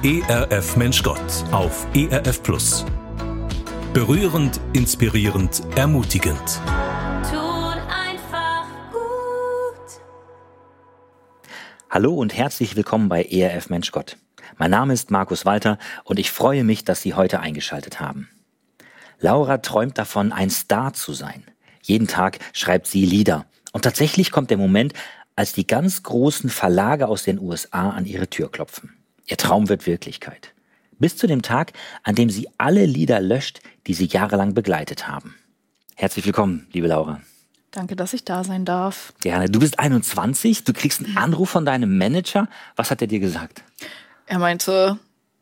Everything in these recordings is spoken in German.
ERF Mensch Gott auf ERF Plus. Berührend, inspirierend, ermutigend. Tut einfach gut. Hallo und herzlich willkommen bei ERF Mensch Gott. Mein Name ist Markus Walter und ich freue mich, dass Sie heute eingeschaltet haben. Laura träumt davon, ein Star zu sein. Jeden Tag schreibt sie Lieder. Und tatsächlich kommt der Moment, als die ganz großen Verlage aus den USA an ihre Tür klopfen. Ihr Traum wird Wirklichkeit. Bis zu dem Tag, an dem sie alle Lieder löscht, die sie jahrelang begleitet haben. Herzlich willkommen, liebe Laura. Danke, dass ich da sein darf. Gerne. Du bist 21, du kriegst einen Anruf von deinem Manager. Was hat er dir gesagt? Er meinte,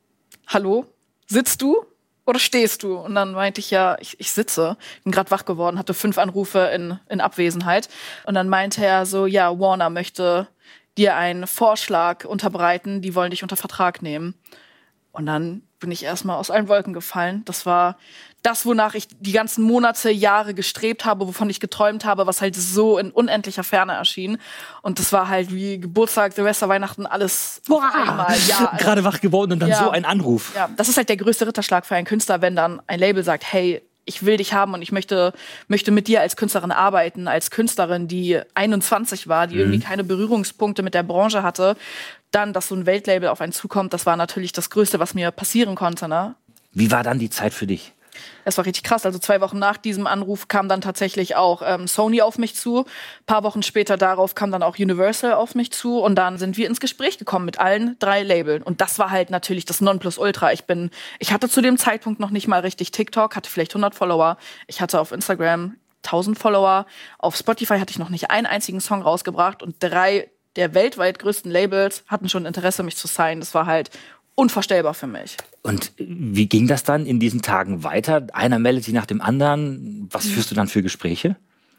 hallo, sitzt du oder stehst du? Und dann meinte ich, ja, ich sitze. Bin gerade wach geworden, hatte 5 Anrufe in Abwesenheit. Und dann meinte er so, ja, Warner möchte dir einen Vorschlag unterbreiten, die wollen dich unter Vertrag nehmen. Und dann bin ich erstmal aus allen Wolken gefallen. Das war das, wonach ich die ganzen Monate, Jahre gestrebt habe, wovon ich geträumt habe, was halt so in unendlicher Ferne erschien. Und das war halt wie Geburtstag, Silvester, Weihnachten, alles auf einmal. Ja, gerade wach geworden und dann so ein Anruf. Ja, das ist halt der größte Ritterschlag für einen Künstler, wenn dann ein Label sagt, hey, ich will dich haben und ich möchte mit dir als Künstlerin arbeiten, als Künstlerin, die 21 war, die irgendwie keine Berührungspunkte mit der Branche hatte. Dann, dass so ein Weltlabel auf einen zukommt, das war natürlich das Größte, was mir passieren konnte. Ne? Wie war dann die Zeit für dich? Es war richtig krass. Also 2 Wochen nach diesem Anruf kam dann tatsächlich auch Sony auf mich zu. Ein paar Wochen später darauf kam dann auch Universal auf mich zu. Und dann sind wir ins Gespräch gekommen mit allen 3 Labeln. Und das war halt natürlich das Nonplusultra. Ich hatte zu dem Zeitpunkt noch nicht mal richtig TikTok, hatte vielleicht 100 Follower. Ich hatte auf Instagram 1000 Follower. Auf Spotify hatte ich noch nicht einen einzigen Song rausgebracht. Und 3 der weltweit größten Labels hatten schon Interesse, mich zu signen. Das war halt unvorstellbar für mich. Und wie ging das dann in diesen Tagen weiter? Einer meldet sich nach dem anderen. Was führst du dann für Gespräche?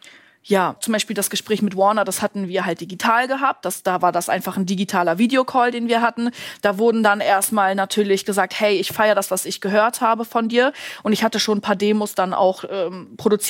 Ja, zum Beispiel das Gespräch mit Warner, das hatten wir halt digital gehabt. Da war das einfach ein digitaler Videocall, den wir hatten. Da wurden dann erstmal natürlich gesagt, hey, ich feiere das, was ich gehört habe von dir. Und ich hatte schon ein paar Demos dann auch produziert